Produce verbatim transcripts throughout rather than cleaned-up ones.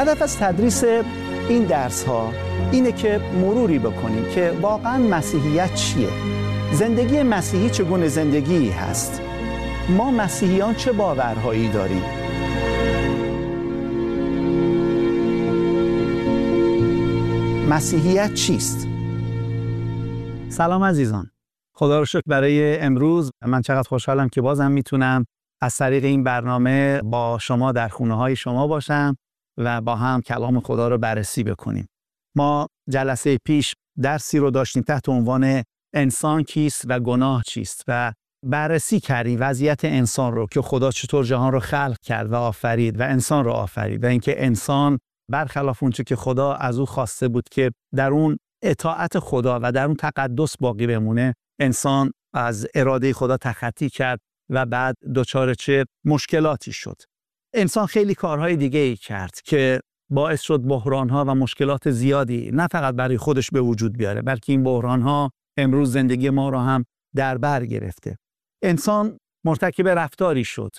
هدف از تدریس این درس ها اینه که مروری بکنیم که واقعا مسیحیت چیه؟ زندگی مسیحی چگونه زندگی هست؟ ما مسیحیان چه باورهایی داریم؟ مسیحیت چیست؟ سلام عزیزان. خدا رو شکر برای امروز. من چقدر خوشحالم که بازم میتونم از طریق این برنامه با شما در خونه های شما باشم و با هم کلام خدا رو بررسی بکنیم. ما جلسه پیش درسی رو داشتیم تحت عنوان انسان کیست و گناه چیست و بررسی کردیم وضعیت انسان رو که خدا چطور جهان رو خلق کرد و آفرید و انسان رو آفرید و اینکه انسان برخلاف اونچه که خدا از او خواسته بود که در اون اطاعت خدا و در اون تقدس باقی بمونه، انسان از اراده خدا تخطی کرد و بعد دچار چه مشکلاتی شد. انسان خیلی کارهای دیگه ای کرد که باعث شد بحران‌ها و مشکلات زیادی نه فقط برای خودش به وجود بیاره، بلکه این بحران‌ها امروز زندگی ما رو هم در بر گرفته. انسان مرتکب رفتاری شد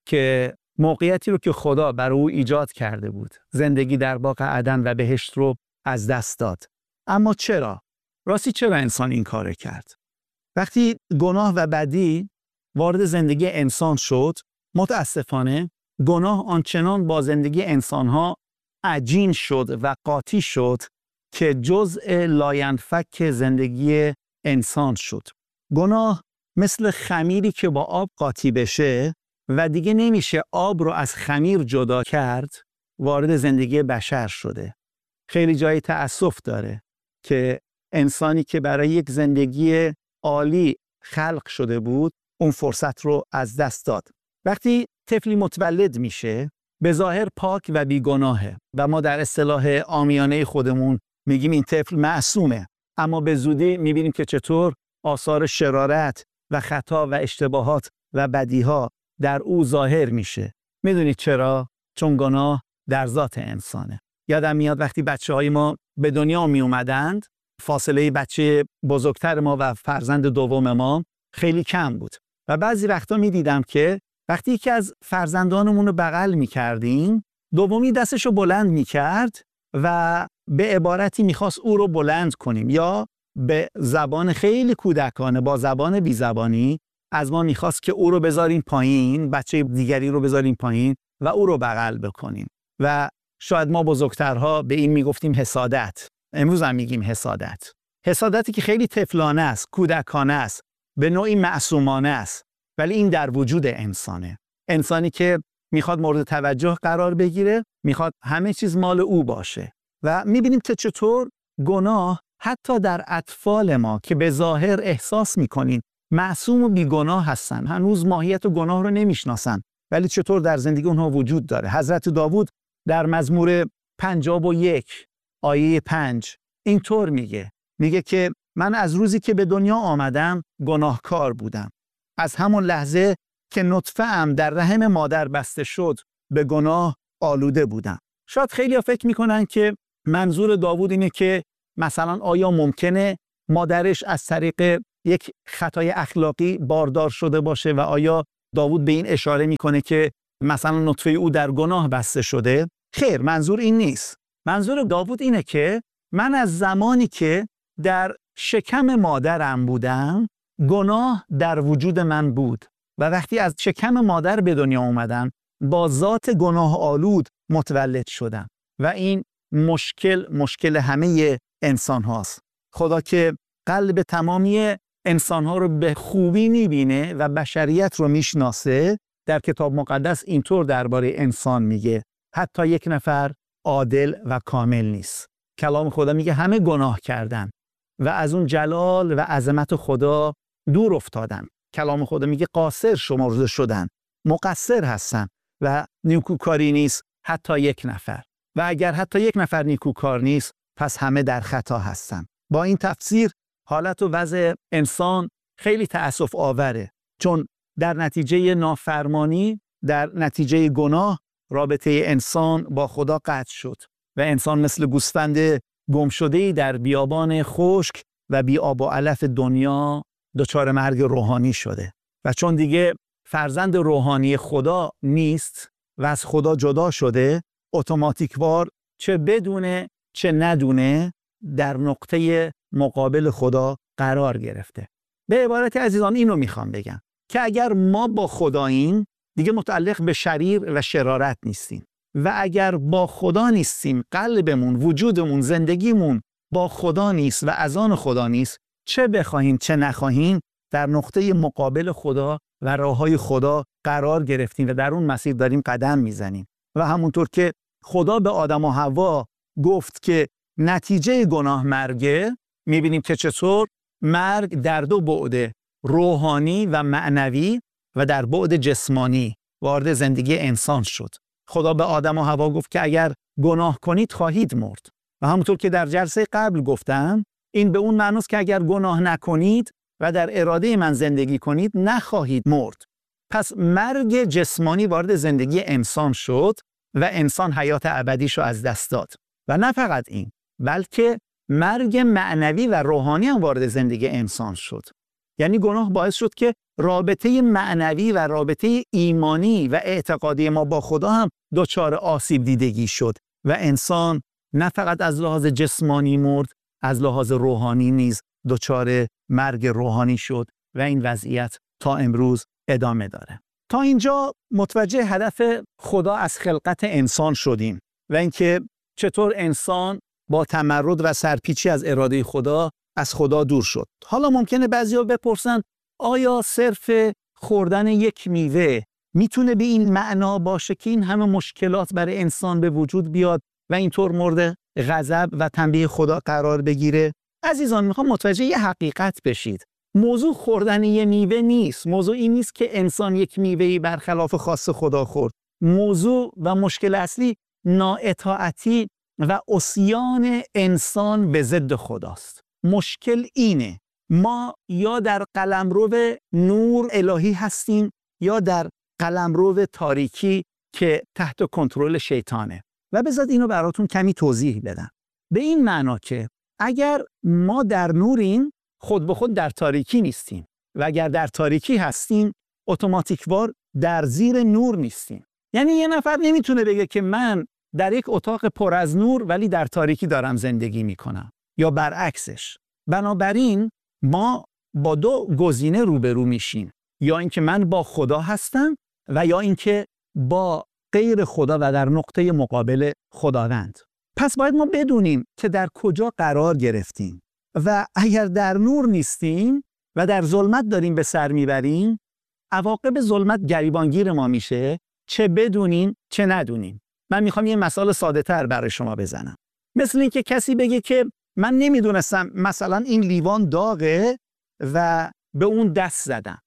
که موقعیتی رو که خدا برای او ایجاد کرده بود، زندگی در باغ عدن و بهشت رو از دست داد. اما چرا؟ راستی چرا انسان این کار کرد؟ وقتی گناه و بدی وارد زندگی انسان شد، متاسفانه گناه آنچنان با زندگی انسانها عجین شد و قاطی شد که جزء لاینفک زندگی انسان شد. گناه مثل خمیری که با آب قاطی بشه و دیگه نمیشه آب رو از خمیر جدا کرد، وارد زندگی بشر شده. خیلی جای تأسف داره که انسانی که برای یک زندگی عالی خلق شده بود، اون فرصت رو از دست داد. وقتی طفلی متولد میشه، به ظاهر پاک و بیگناهه و ما در اصطلاح عامیانه خودمون میگیم این طفل معصومه، اما به زودی میبینیم که چطور آثار شرارت و خطا و اشتباهات و بدیها در او ظاهر میشه. میدونید چرا؟ چون گناه در ذات انسانه. یادم میاد وقتی بچه های ما به دنیا می اومدند، فاصله بچه بزرگتر ما و فرزند دوم ما خیلی کم بود و بعضی وقتا می دیدم که وقتی یکی از فرزندانمون رو بغل می کردیم، دومی دستش رو بلند می کرد و به عبارتی می خواست او رو بلند کنیم یا به زبان خیلی کودکانه با زبان بی زبانی از ما می خواست که او رو بذاریم پایین، بچه دیگری رو بذاریم پایین و او رو بغل بکنیم. و شاید ما بزرگترها به این می گفتیم حسادت. امروز هم میگیم حسادت. حسادتی که خیلی طفلانه است، کودکانه است، به نوعی معصومانه است، ولی این در وجود انسانه. انسانی که میخواد مورد توجه قرار بگیره، میخواد همه چیز مال او باشه. و میبینیم که چطور گناه حتی در اطفال ما که به ظاهر احساس میکنین معصوم و بیگناه هستن، هنوز ماهیت و گناه رو نمیشناسن، ولی چطور در زندگی اونها وجود داره. حضرت داوود در مزمور پنجاه و یک آیه پنج اینطور میگه میگه که من از روزی که به دنیا آمدم گناهکار بودم. از همون لحظه که نطفه ام در رحم مادر بسته شد به گناه آلوده بودم. شاید خیلی ها فکر میکنن که منظور داوود اینه که مثلا آیا ممکنه مادرش از طریق یک خطای اخلاقی باردار شده باشه و آیا داوود به این اشاره میکنه که مثلا نطفه او در گناه بسته شده؟ خیر، منظور این نیست. منظور داوود اینه که من از زمانی که در شکم مادرم بودم، گناه در وجود من بود و وقتی از شکم مادر به دنیا اومدم با ذات گناه آلود متولد شدم و این مشکل مشکل همه انسان هاست. خدا که قلب تمامی انسان ها رو به خوبی میبینه و بشریت رو میشناسه، در کتاب مقدس اینطور درباره انسان میگه حتی یک نفر عادل و کامل نیست. کلام خدا میگه همه گناه کردن و از اون جلال و عظمت خدا دور افتادن. کلام خدا میگه قاصر شمرده شدن، مقصر هستن و نیکوکاری نیست حتی یک نفر. و اگر حتی یک نفر نیکوکار نیست، پس همه در خطا هستن. با این تفسیر حالت و وضع انسان خیلی تأسف آوره، چون در نتیجه نافرمانی، در نتیجه گناه، رابطه انسان با خدا قطع شد و انسان مثل گوسفند گم شده‌ای در بیابان خشک و بی آب و علف دنیا دچار مرگ روحانی شده و چون دیگه فرزند روحانی خدا نیست و از خدا جدا شده، اتوماتیکوار چه بدونه چه ندونه در نقطه مقابل خدا قرار گرفته. به عبارت عزیزان اینو میخوام بگم که اگر ما با خداییم دیگه متعلق به شریر و شرارت نیستیم و اگر با خدا نیستیم، قلبمون، وجودمون، زندگیمون با خدا نیست و از آن خدا نیست، چه بخواهیم چه نخواهیم در نقطه مقابل خدا و راههای خدا قرار گرفتیم و در اون مسیر داریم قدم میزنیم. و همونطور که خدا به آدم و حوا گفت که نتیجه گناه مرگه، میبینیم که چطور مرگ در دو بعد، روحانی و معنوی و در بعد جسمانی وارد زندگی انسان شد. خدا به آدم و حوا گفت که اگر گناه کنید خواهید مرد. و همونطور که در جلسه قبل گفتم، این به اون معناست که اگر گناه نکنید و در اراده من زندگی کنید نخواهید مرد. پس مرگ جسمانی وارد زندگی انسان شد و انسان حیات ابدیش رو از دست داد. و نه فقط این، بلکه مرگ معنوی و روحانی هم وارد زندگی انسان شد. یعنی گناه باعث شد که رابطه معنوی و رابطه ایمانی و اعتقادی ما با خدا هم دچار آسیب دیدگی شد و انسان نه فقط از لحاظ جسمانی مرد، از لحاظ روحانی نیز دچار مرگ روحانی شد و این وضعیت تا امروز ادامه داره. تا اینجا متوجه هدف خدا از خلقت انسان شدیم و اینکه چطور انسان با تمرد و سرپیچی از اراده خدا از خدا دور شد. حالا ممکنه بعضیا بپرسن آیا صرف خوردن یک میوه میتونه به این معنا باشه که این همه مشکلات برای انسان به وجود بیاد و اینطور مورد غضب و تنبیه خدا قرار بگیره؟ عزیزان، میخوام متوجه یه حقیقت بشید. موضوع خوردن یه میوه نیست. موضوع این نیست که انسان یک میوهی برخلاف خواست خدا خورد. موضوع و مشکل اصلی نااطاعتی و عصیان انسان به ضد خداست. مشکل اینه، ما یا در قلمرو نور الهی هستیم یا در قلمرو تاریکی که تحت کنترل شیطانه. و بذات اینو براتون کمی توضیح بدم. به این معنا که اگر ما در نوریم خود به خود در تاریکی نیستیم و اگر در تاریکی هستیم اتوماتیکوار در زیر نور نیستیم. یعنی یه نفر نمیتونه بگه که من در یک اتاق پر از نور ولی در تاریکی دارم زندگی میکنم یا برعکسش. بنابراین ما با دو گزینه روبرو میشیم، یا اینکه من با خدا هستم و یا اینکه با غیر خدا و در نقطه مقابل خداوند. پس باید ما بدونیم که در کجا قرار گرفتیم و اگر در نور نیستیم و در ظلمت داریم به سر میبریم، عواقب ظلمت گریبانگیر ما میشه، چه بدونیم چه ندونیم. من میخوام یه مثال ساده تر برای شما بزنم. مثل این که کسی بگه که من نمیدونستم مثلا این لیوان داغه و به اون دست زدم.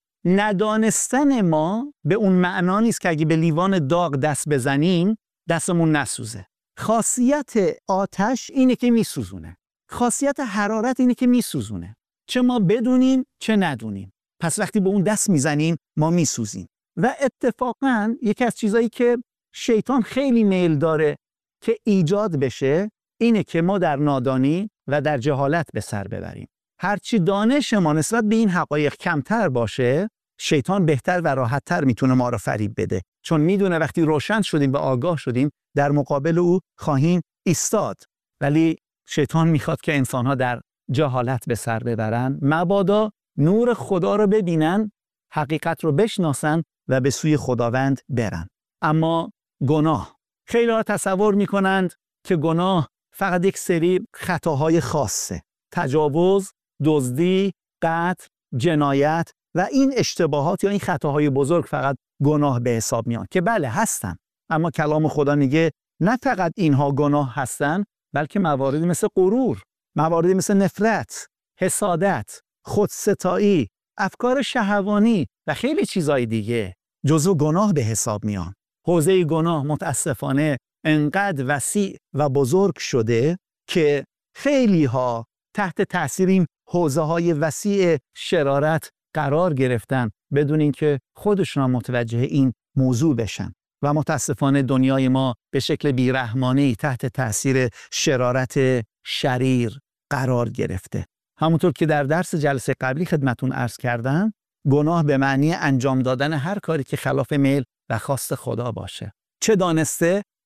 ندانستن ما به اون معنا نیست که اگه به لیوان داغ دست بزنیم دستمون نسوزه. خاصیت آتش اینه که میسوزونه. خاصیت حرارت اینه که میسوزونه. چه ما بدونیم چه ندونیم. پس وقتی به اون دست میزنیم ما میسوزیم. و اتفاقاً یکی از چیزایی که شیطان خیلی میل داره که ایجاد بشه اینه که ما در نادانی و در جهالت به سر ببریم. هرچی دانش ما نسبت به این حقایق کمتر باشه، شیطان بهتر و راحت‌تر میتونه ما رو فریب بده، چون میدونه وقتی روشن شدیم و آگاه شدیم در مقابل او خواهیم ایستاد. ولی شیطان میخواد که انسان‌ها در جهالت به سر ببرن، مبادا نور خدا رو ببینن، حقیقت رو بشناسن و به سوی خداوند برن. اما گناه، خیلی ها تصور میکنند که گناه فقط یک سری خطاهای خاصه، تجاوز، دزدی، قتل، جنایت و این اشتباهات یا این خطاهای بزرگ فقط گناه به حساب میان، که بله هستن. اما کلام خدا میگه نه فقط اینها گناه هستن، بلکه مواردی مثل غرور، مواردی مثل نفرت، حسادت، خودستایی، افکار شهوانی و خیلی چیزای دیگه جزو گناه به حساب میان. حوزه گناه متاسفانه انقدر وسیع و بزرگ شده که خیلی ها تحت تأثیر این حوزه های وسیع شرارت قرار گرفتن بدون اینکه خودشون متوجه این موضوع بشن. و متاسفانه دنیای ما به شکل بیرحمانه‌ای تحت تأثیر شرارت شریر قرار گرفته. همونطور که در درس جلسه قبلی خدمتون عرض کردم، گناه به معنی انجام دادن هر کاری که خلاف میل و خواست خدا باشه، چه دانسته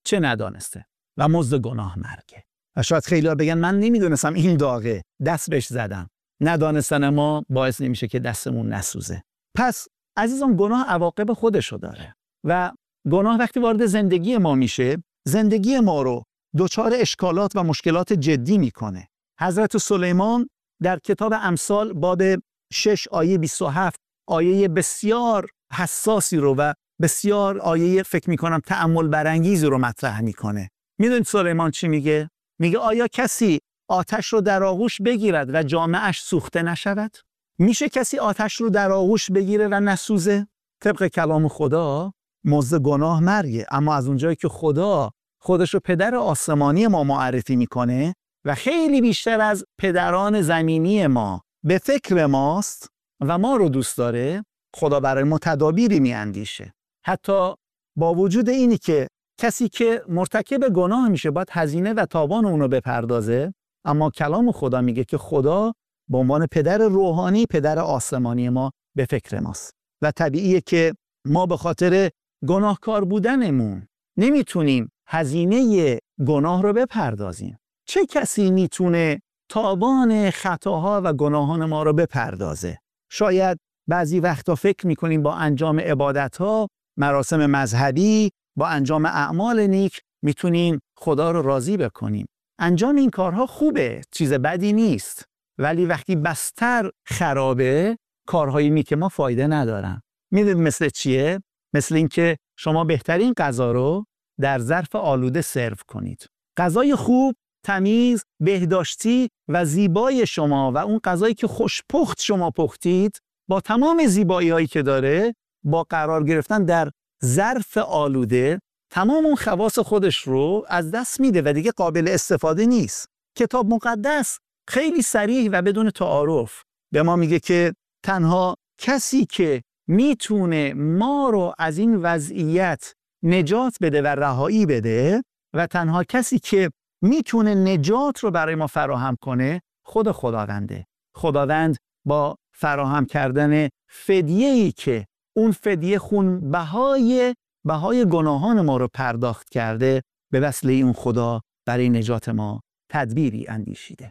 چه ندانسته و مزد گناه مرگه. و شاید خیلی‌ها بگن من نمیدونستم این داغه، دست بهش زدم. ندانستن ما باعث نمیشه که دستمون نسوزه. پس عزیزان گناه عواقب خودشو داره و گناه وقتی وارد زندگی ما میشه، زندگی ما رو دچار اشکالات و مشکلات جدی میکنه. حضرت سلیمان در کتاب امثال باب شش آیه بیست و هفت آیه بسیار حساسی رو و بسیار آیه فکر میکنم تأمل برانگیزی رو مطرح میکنه. میدونید سلیمان چی میگه؟ میگه آیا کسی آتش رو در آغوش بگیرد و جامه‌اش سوخته نشود؟ میشه کسی آتش رو در آغوش بگیره و نسوزه؟ طبق کلام خدا مزد گناه مرگه، اما از اونجایی که خدا خودش رو پدر آسمانی ما معرفی میکنه و خیلی بیشتر از پدران زمینی ما به فکر ماست و ما رو دوست داره، خدا برای ما تدابیری میاندیشه. حتی با وجود اینی که کسی که مرتکب گناه میشه باید هزینه و تاوان اونو بپردازه، اما کلام خدا میگه که خدا به عنوان پدر روحانی، پدر آسمانی ما به فکر ماست و طبیعیه که ما به خاطر گناهکار بودنمون نمیتونیم هزینه گناه رو بپردازیم. چه کسی میتونه تاوان خطاها و گناهان ما رو بپردازه؟ شاید بعضی وقتا فکر میکنیم با انجام عبادتها، مراسم مذهبی، با انجام اعمال نیک میتونیم خدا رو راضی بکنیم. انجام این کارها خوبه، چیز بدی نیست، ولی وقتی بستر خرابه کارهای نیک ما فایده ندارن. میدونید مثل چیه؟ مثل این که شما بهترین غذا رو در ظرف آلوده سرو کنید. غذای خوب، تمیز، بهداشتی و زیبای شما و اون غذایی که خوشپخت شما پختید با تمام زیبایی هایی که داره، با قرار گرفتن در ظرف آلوده تمام اون خواص خودش رو از دست میده و دیگه قابل استفاده نیست. کتاب مقدس خیلی صریح و بدون تعارف به ما میگه که تنها کسی که میتونه ما رو از این وضعیت نجات بده و رهایی بده و تنها کسی که میتونه نجات رو برای ما فراهم کنه خود خداونده. خداوند با فراهم کردن فدیه‌ای که اون فدیه خون بهای بهای گناهان ما رو پرداخت کرده، به وسیله اون خدا برای نجات ما تدبیری اندیشیده.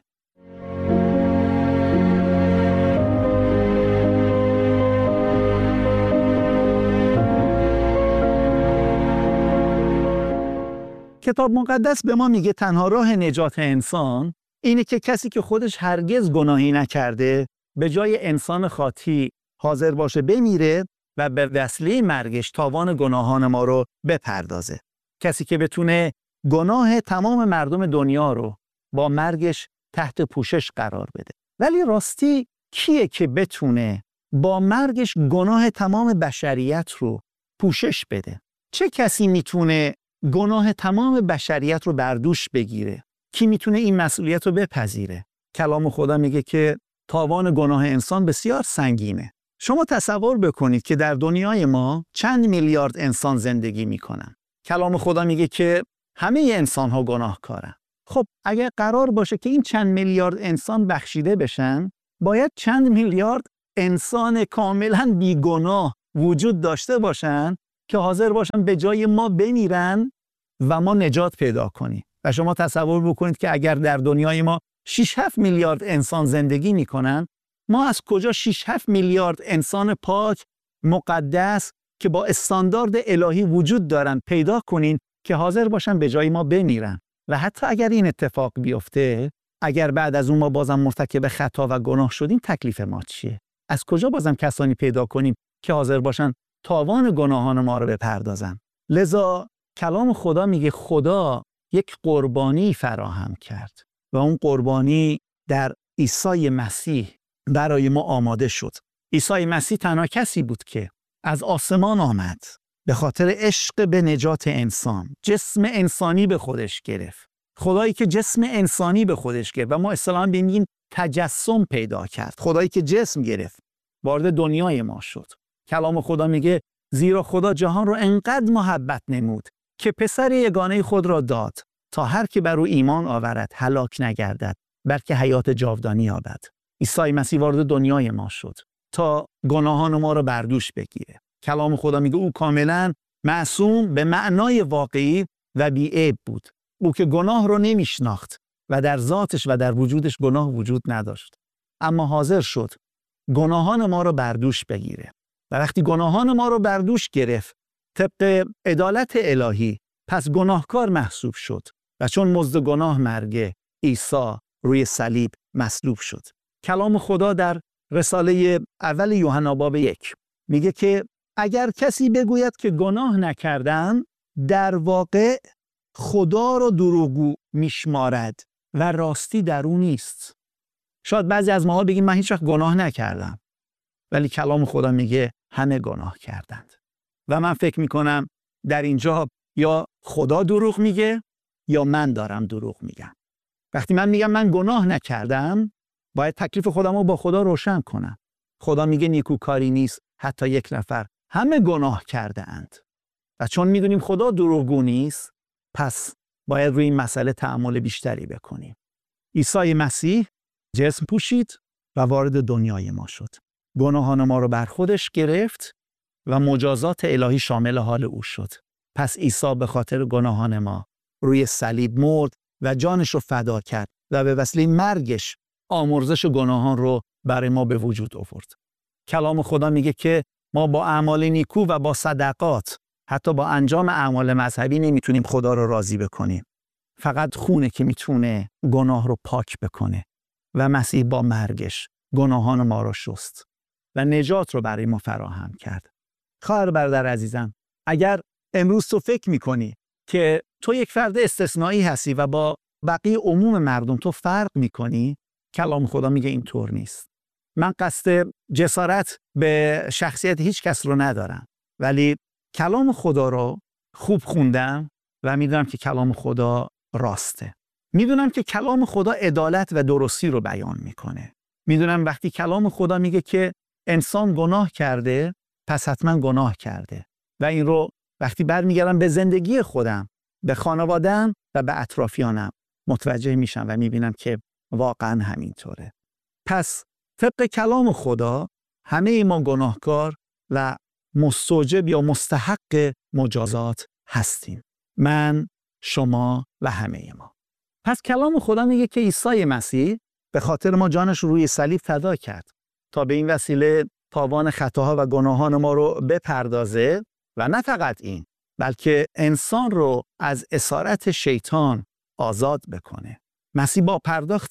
کتاب مقدس به ما میگه تنها راه نجات انسان اینه که کسی که خودش هرگز گناهی نکرده به جای انسان خاطی حاضر باشه بمیره و به وسیله مرگش تاوان گناهان ما رو بپردازه. کسی که بتونه گناه تمام مردم دنیا رو با مرگش تحت پوشش قرار بده. ولی راستی کیه که بتونه با مرگش گناه تمام بشریت رو پوشش بده؟ چه کسی میتونه گناه تمام بشریت رو بر دوش بگیره؟ کی میتونه این مسئولیت رو بپذیره؟ کلام خدا میگه که تاوان گناه انسان بسیار سنگینه. شما تصور بکنید که در دنیای ما چند میلیارد انسان زندگی میکنن. کلام خدا میگه که همه انسان ها گناهکارن. خب اگر قرار باشه که این چند میلیارد انسان بخشیده بشن، باید چند میلیارد انسان کاملا بیگناه وجود داشته باشن که حاضر باشن به جای ما بمیرن و ما نجات پیدا کنیم. و شما تصور بکنید که اگر در دنیای ما شش هفت میلیارد انسان زندگی میکنن، ما از کجا شش هفت میلیارد انسان پاک مقدس که با استاندارد الهی وجود دارن پیدا کنین که حاضر باشن به جای ما بمیرن؟ و حتی اگر این اتفاق بیفته، اگر بعد از اون ما بازم مرتکب خطا و گناه شدیم، تکلیف ما چیه؟ از کجا بازم کسانی پیدا کنیم که حاضر باشن تاوان گناهان ما رو بپردازن؟ لذا کلام خدا میگه خدا یک قربانی فراهم کرد و اون قربانی در عیسی مسیح برای ما آماده شد. عیسی مسیح تنها کسی بود که از آسمان آمد، به خاطر عشق به نجات انسان جسم انسانی به خودش گرفت. خدایی که جسم انسانی به خودش گرفت و ما اصطلاحاً بگیم تجسم پیدا کرد. خدایی که جسم گرفت وارد دنیای ما شد. کلام خدا میگه زیرا خدا جهان رو انقدر محبت نمود که پسر یگانه خود را داد تا هر که بر او ایمان آورد هلاک نگردد بلکه حیات جاودانی یابد. عیسی مسیح وارد دنیای ما شد تا گناهان ما رو بر دوش بگیره. کلام خدا میگه او کاملا معصوم به معنای واقعی و بی‌عیب بود. او که گناه رو نمیشناخت و در ذاتش و در وجودش گناه وجود نداشت. اما حاضر شد گناهان ما رو بر دوش بگیره. و وقتی گناهان ما رو بر دوش گرفت، طبق عدالت الهی، پس گناهکار محسوب شد و چون مزد گناه مرگه، عیسی روی صلیب مصلوب شد. کلام خدا در رساله اول یوحنا باب یک میگه که اگر کسی بگوید که گناه نکردم، در واقع خدا رو دروغگو میشمارد و راستی در او نیست. شاید بعضی از ماها بگیم من هیچ وقت گناه نکردم، ولی کلام خدا میگه همه گناه کردند. و من فکر میکنم در اینجا یا خدا دروغ میگه یا من دارم دروغ میگم. وقتی من میگم من گناه نکردم، باید تکلیف خودم رو با خدا روشن کنم. خدا میگه نیکوکاری نیست حتی یک نفر، همه گناه کرده اند. و چون میدونیم خدا دروغگو نیست، پس باید روی این مسئله تأمل بیشتری بکنیم. عیسی مسیح جسم پوشید و وارد دنیای ما شد. گناهان ما رو بر خودش گرفت و مجازات الهی شامل حال او شد. پس عیسی به خاطر گناهان ما روی صلیب مرد و جانش رو فدا کرد و به وسیله مرگش آمرزش گناهان رو برای ما به وجود آورد. کلام خدا میگه که ما با اعمال نیکو و با صدقات، حتی با انجام اعمال مذهبی نمیتونیم خدا رو راضی بکنیم. فقط خونه که میتونه گناه رو پاک بکنه و مسیح با مرگش گناهان ما رو شست و نجات رو برای ما فراهم کرد. خواهر برادر عزیزم، اگر امروز تو فکر میکنی که تو یک فرد استثنایی هستی و با بقیه عموم مردم تو فرق میکنی، کلام خدا میگه اینطور نیست. من قصد جسارت به شخصیت هیچ کس رو ندارم، ولی کلام خدا رو خوب خوندم و میدونم که کلام خدا راسته. میدونم که کلام خدا عدالت و درستی رو بیان میکنه. میدونم وقتی کلام خدا میگه که انسان گناه کرده، پس حتما گناه کرده. و این رو وقتی برمیگردم به زندگی خودم، به خانواده‌ام و به اطرافیانم متوجه میشم و میبینم که واقعا همینطوره. پس طبق کلام خدا همه ما گناهکار و مستوجب یا مستحق مجازات هستیم. من، شما و همه ما. پس کلام خدا میگه که عیسی مسیح به خاطر ما جانش روی صلیب فدا کرد تا به این وسیله تاوان خطاها و گناهان ما رو بپردازه و نه فقط این، بلکه انسان رو از اسارت شیطان آزاد بکنه. مسیح با پرداخت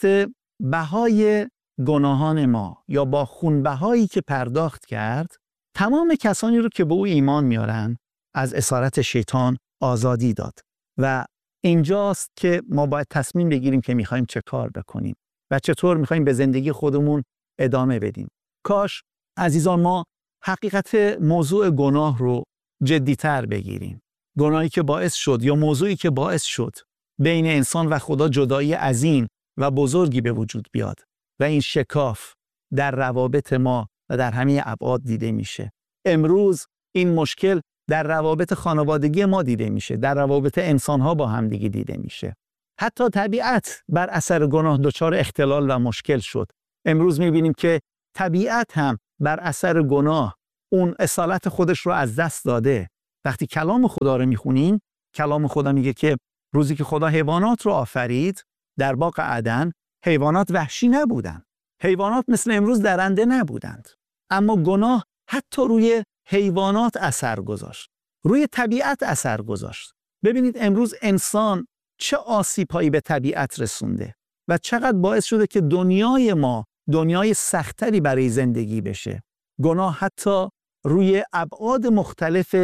بهای گناهان ما یا با خونبهایی که پرداخت کرد، تمام کسانی رو که به او ایمان میارن از اسارت شیطان آزادی داد. و اینجاست که ما باید تصمیم بگیریم که میخوایم چه کار بکنیم و چطور میخوایم به زندگی خودمون ادامه بدیم. کاش عزیزان ما حقیقت موضوع گناه رو جدی‌تر بگیریم. گناهی که باعث شد یا موضوعی که باعث شد بین انسان و خدا جدایی عظیم و بزرگی به وجود بیاد و این شکاف در روابط ما و در همه ابعاد دیده میشه. امروز این مشکل در روابط خانوادگی ما دیده میشه، در روابط انسان‌ها با هم دیگه دیده میشه. حتی طبیعت بر اثر گناه دچار اختلال و مشکل شد. امروز میبینیم که طبیعت هم بر اثر گناه اون اصالت خودش رو از دست داده. وقتی کلام خدا رو میخونیم، کلام خدا میگه که روزی که خدا حیوانات رو آفرید در باغ عدن، حیوانات وحشی نبودند. حیوانات مثل امروز درنده نبودند. اما گناه حتی روی حیوانات اثر گذاشت. روی طبیعت اثر گذاشت. ببینید امروز انسان چه آسیب‌هایی به طبیعت رسونده و چقدر باعث شده که دنیای ما دنیای سختری برای زندگی بشه. گناه حتی روی ابعاد مختلف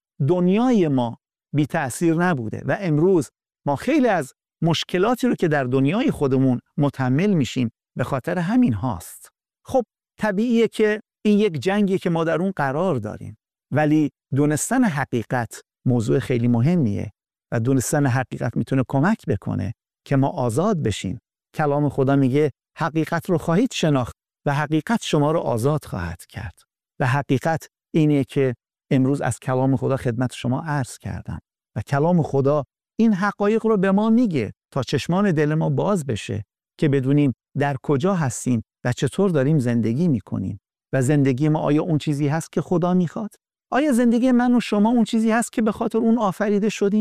دنیای ما بی تأثیر نبوده و امروز ما خیلی از مشکلاتی رو که در دنیای خودمون متحمل میشیم به خاطر همین هاست. خب طبیعیه که این یک جنگیه که ما در اون قرار داریم، ولی دونستن حقیقت موضوع خیلی مهمیه و دونستن حقیقت میتونه کمک بکنه که ما آزاد بشیم. کلام خدا میگه حقیقت رو خواهید شناخت و حقیقت شما رو آزاد خواهد کرد. و حقیقت اینه که امروز از کلام خدا خدمت شما عرض کردم و کلام خدا این حقایق رو به ما میگه تا چشمان دل ما باز بشه که بدونیم در کجا هستیم و چطور داریم زندگی میکنیم و زندگی ما آیا اون چیزی هست که خدا میخواد؟ آیا زندگی من و شما اون چیزی هست که به خاطر اون آفریده شدیم؟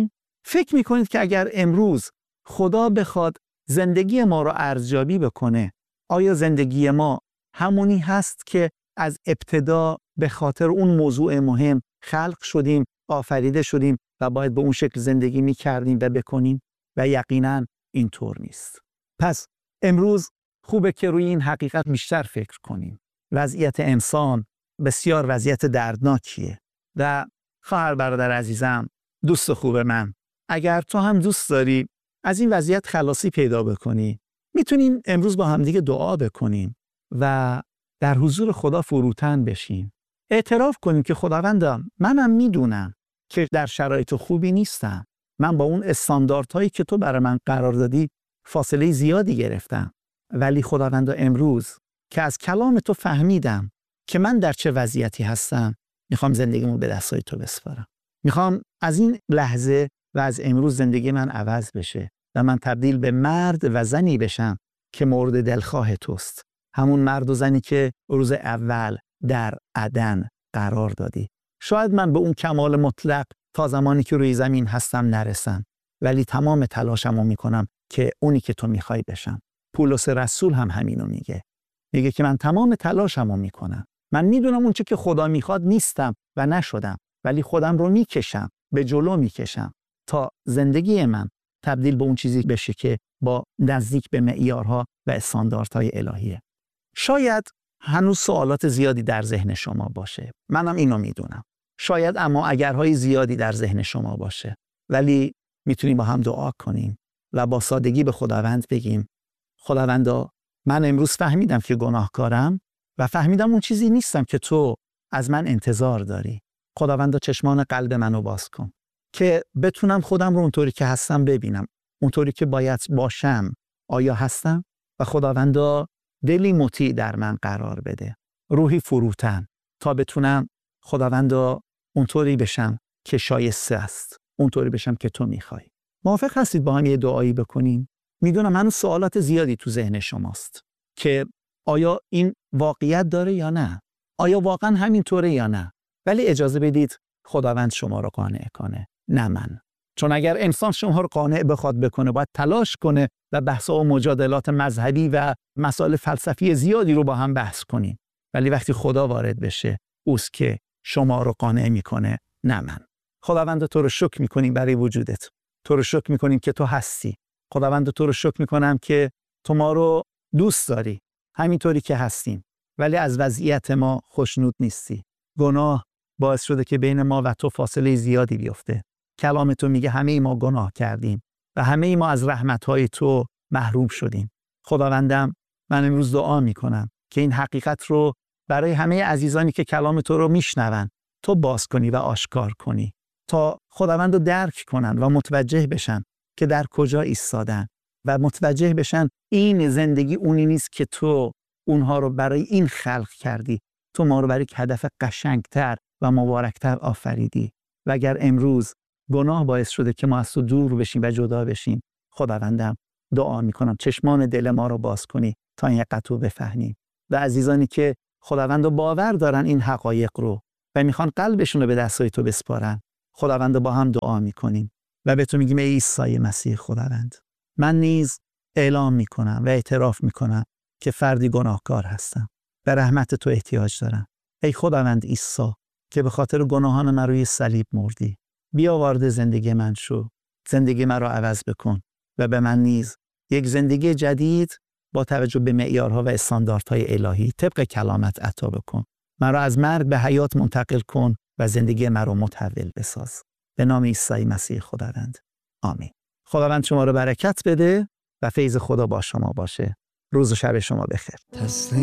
فکر میکنید که اگر امروز خدا بخواد زندگی ما رو ارزیابی بکنه، آیا زندگی ما همونی هست که از ابتدا به خاطر اون موضوع مهم خلق شدیم، آفریده شدیم و باید به اون شکل زندگی میکردیم و بکنیم؟ و یقینا اینطور نیست. پس امروز خوبه که روی این حقیقت بیشتر فکر کنیم. وضعیت انسان بسیار وضعیت دردناکیه. و خواهر برادر عزیزم، دوست خوب من، اگر تو هم دوست داری از این وضعیت خلاصی پیدا بکنی، میتونیم امروز با همدیگه دعا بکنیم و در حضور خدا فروتن بشیم. اعتراف کنیم که خداوندم، منم میدونم که در شرایط خوبی نیستم. من با اون استانداردهایی که تو برای من قرار دادی فاصله زیادی گرفتم. ولی خداوند، امروز که از کلام تو فهمیدم که من در چه وضعیتی هستم، میخوام زندگیمو به دستای تو بسپارم. میخوام از این لحظه و از امروز زندگی من عوض بشه و من تبدیل به مرد و زنی بشم که مورد دلخواه توست. همون مرد و زنی که روز اول در عدن قرار دادی. شاید من به اون کمال مطلق تا زمانی که روی زمین هستم نرسم، ولی تمام تلاشمو میکنم که اونی که تو میخوای بشم. پولس رسول هم همینو میگه. میگه که من تمام تلاشمو میکنم. من میدونم اون چه که خدا میخواد نیستم و نشدم، ولی خودم رو میکشم، به جلو میکشم تا زندگی من تبدیل به اون چیزی بشه که با نزدیک به معیارها و استانداردهای الهیه. شاید هنوز سوالات زیادی در ذهن شما باشه. منم اینو میدونم. شاید اما اگرهای زیادی در ذهن شما باشه. ولی میتونیم با هم دعا کنیم و با سادگی به خداوند بگیم خداوندا، من امروز فهمیدم که گناهکارم و فهمیدم اون چیزی نیستم که تو از من انتظار داری. خداوندا، چشمان قلب منو باز کن که بتونم خودم رو اونطوری که هستم ببینم، اونطوری که باید باشم آیا هستم؟ و خداوندا، دلی مطیع در من قرار بده، روحی فروتن، تا بتونم خداوندا اونطوری بشم که شایسته است، اونطوری بشم که تو میخوای. موافق هستید با هم یه دعایی بکنیم؟ میدونم هنوز سوالات زیادی تو ذهن شماست که آیا این واقعیت داره یا نه؟ آیا واقعا همینطوره یا نه؟ ولی اجازه بدید خداوند شما رو قانع کنه، نه من. چون اگر انسان شما رو قانع بخواد بکنه، باید تلاش کنه و بحث‌ها و مجادلات مذهبی و مسائل فلسفی زیادی رو با هم بحث کنیم. ولی وقتی خدا وارد بشه، اوست که شما رو قانع میکنه، نه من. خداوند، تو رو شکر میکنیم برای وجودت. تو رو شکر میکنیم که تو هستی. خداوند، تو رو شکر میکنم که تو ما رو دوست داری، همینطوری که هستیم. ولی از وضعیت ما خوشنود نیستی. گناه باعث شده که بین ما و تو فاصله زیادی بیفته. کلام تو میگه همه ما گناه کردیم و همه ما از رحمت‌های تو محروم شدیم. خداوندم، من امروز دعا میکنم که این حقیقت رو برای همه عزیزانی که کلام تو رو میشنون تو باز کنی و آشکار کنی، تا خداوند رو درک کنن و متوجه بشن که در کجا ایستادن و متوجه بشن این زندگی اونی نیست که تو اونها رو برای این خلق کردی. تو ما رو برای یک هدف قشنگتر و مبارکتر آفریدی. و اگر امروز گناه باعث شده که ما از تو دور بشیم و جدا بشیم، خداوندم دعا میکنم چشمان دل ما رو باز کنی تا این حقیقت رو بفهمیم. و عزیزانی که خداوند باور دارن این حقایق رو و میخوان قلبشون رو به دستای تو بسپارن، خداوند با هم دعا میکنیم و به تو میگیم ای عیسی مسیح خداوند، من نیز اعلام میکنم و اعتراف میکنم که فردی گناهکار هستم، به رحمت تو احتیاج دارم. ای خداوند عیسی که به خاطر گناهان من روی صلیب مردی، بیا وارد زندگی من شو، زندگی من رو عوض بکن و به من نیز یک زندگی جدید با توجه به معیارها و استانداردهای الهی طبق کلامت عطا بکن. من رو از مرگ به حیات منتقل کن و زندگی من رو متحول بساز. به نام عیسی مسیح خداوند. آمین. خداوند شما رو برکت بده و فیض خدا با شما باشه. روز و شب شما بخیر.